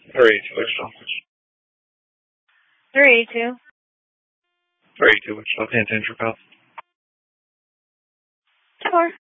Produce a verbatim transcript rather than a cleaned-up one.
three eighty-two, Wichita. three eighty-two. three eighty-two, Wichita. Paying attention, pal. ten four.